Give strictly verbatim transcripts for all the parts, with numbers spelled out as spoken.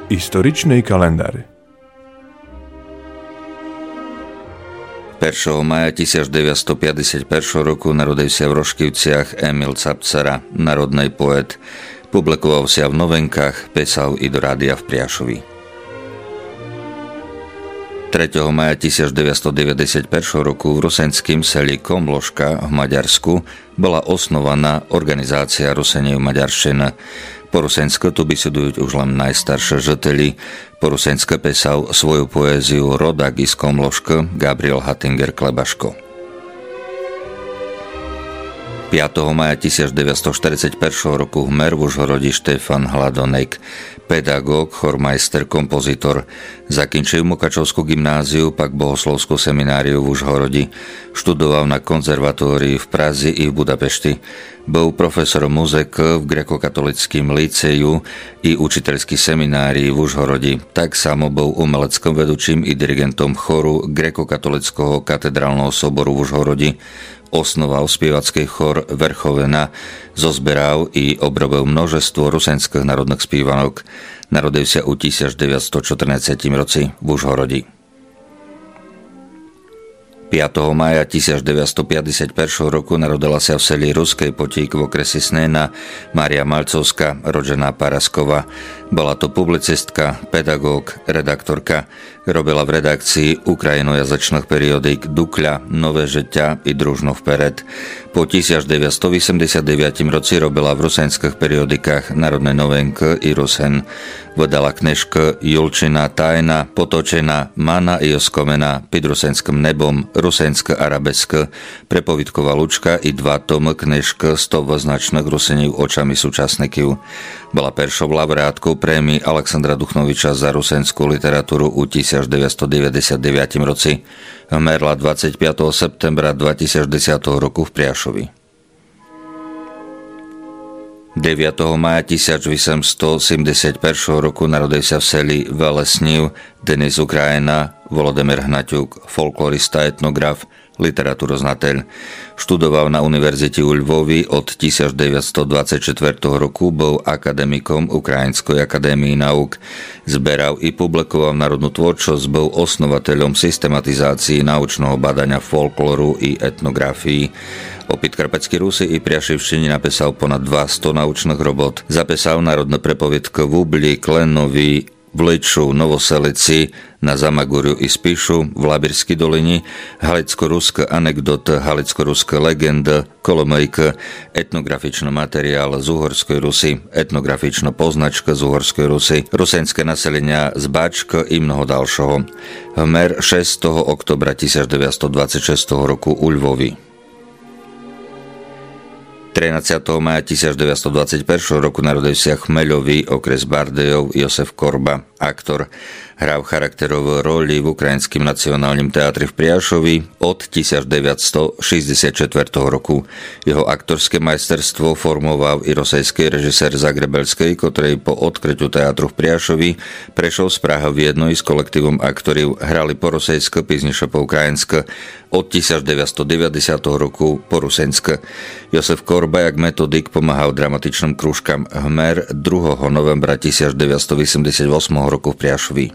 Историчный календар. Першого мая тисяч дев'ятсот п'ятдесят першого року народився в Рошківцях Еміл Цапcara, народний поет. Publikoval v novinkách, písal i do rádia v Priašovi. tretieho maja tisíc deväťsto deväťdesiatjeden roku v rusenským seli Komložka v Maďarsku bola osnovaná organizácia Rusenev Maďarština. Po rusensku tu besedujú už len najstaršie žители. Po rusensku písal svoju poéziu rodak iz Komložka Gabriel Hattinger Klebaško. piateho maja tisíc deväťsto štyridsaťjeden roku vmer v Užhorodi Štefan Hladonek, pedagóg, chormajster, kompozitor. Zakončil Mukačovskú gymnáziu, pak bohoslovskú semináriu v Užhorodi. Študoval na konzervatórii v Praze i v Budapešti. Bol profesorom muziky v grekokatolickým liceju i učiteľský seminárii v Užhorodi. Tak samo bol umeleckom vedúčim i dirigentom choru grekokatolického katedrálneho soboru v Užhorodi. Osnoval spievacký chor Verchovena, zozberal i obrobil množstvo rusenských národných spívanok. Narodil sa u tisíc deväťsto štrnásť roci v Užhorodi. piateho maja tisíc deväťsto päťdesiatjeden roku narodila sa v seli Ruskej Potík v okrese Snena Mária Malcovská, rodená Paraskova. Bola to publicistka, pedagóg, redaktorka. Robila v redakcii ukrajinojazyčných periodík Dukľa, Nové žeťa i Družno vpered. Po tisíc deväťsto osemdesiatdeväť roci robila v rusenských periodikách Národné novinky i Rusen. Vydala knižky Julčina tajna, Potočena, Mana i oskomena, Pід rusenským nebom, Rusenské arabeské, Prepovitková lučka i dva tomy knižky sto značných Rusenív očami súčasníkov. Bola peršou laureátkou prémii Alexandra Duchnoviča za rusenskú literatúru u tisíc deväťsto deväťdesiatdeväť roci. Vmerla dvadsiateho piateho septembra dvetisícdesať roku v Priašovi. deviateho maja tisíc osemsto sedemdesiatjeden roku narodil sa v seli Velesniv, dnes Ukrajina, Volodymyr Hnaťuk, folklorista, etnograf, literatúroznateľ. Študoval na univerzite u Lvovi od tisíc deväťsto dvadsaťštyri roku, bol akademikom Ukrajinskej akadémie nauk. Zberal i publikoval národnú tvorčosť, bol osnovateľom systematizácii naučného badania folklóru i etnografii. O Podkarpatskej Rusi i Priašivštine napísal ponad dvesto naučných robot. Zapísal národné prepoviedky v Ubli, Klenovi, v Liču, Novoselici, na Zamaguriu i Spišu, v Labirskej dolini, halicko-ruské anekdoty, halicko-ruské legendy, Kolomejka, etnografičný materiál z Uhorskej Rusy, etnografičná poznačka z Uhorskej Rusy, rusenské naselenia z Báčka i mnoho ďalšieho. Vmer šiesteho októbra tisíc deväťsto dvadsaťšesť roku u Lvovi. trinásťeho maja tisíc deväťsto dvadsaťjeden roku narodil sa Chmeľový, okres Bardejov, Josef Korba, aktor. Hral charakterovú roli v Ukrajinském nacionálnym teatri v Priašovi od tisíc deväťsto šesťdesiatštyri roku. Jeho aktorské majsterstvo formoval i rosejský režisér Zagrebelský, ktorý po odkrytiu teatru v Priašovi prešiel z Prahy v jednoj s kolektívom aktorov, hrali po rosejsky, písniše po ukrajinsky od tisíc deväťsto deväťdesiateho roku po rusenské. Josef Korba jak metodik pomáhal dramatičným krúžkam Hmer druhého novembra tisíc deväťsto osemdesiatosem roku v Priašovi.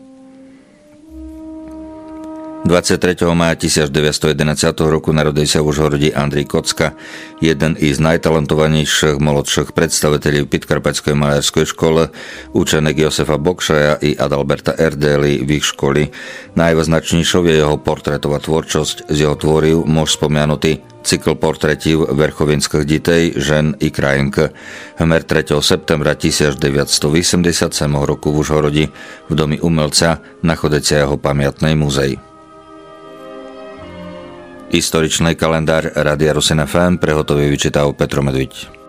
dvadsiateho tretieho maja tisíc deväťsto jedenásť roku narodil sa v Užhorodi Andrej Kocka, jeden z najtalentovanejších mladších predstaviteľov Podkarpatskej malárskej školy, učenek Josefa Bokšaja i Adalberta Erdély v ich školy. Najvyznačnejšou je jeho portrétová tvorčosť, z jeho tvoriv môž spomenutý cykl portrétov verchovinských detí, žen i krajinky. Hmer tretieho septembra tisíc deväťsto osemdesiatsedem roku v Užhorodi v domi umelca nachodí sa jeho pamiatnej muzej. Historičný kalendár Rádia Rusen ef em prehotovil vyčítal Petro Medviť.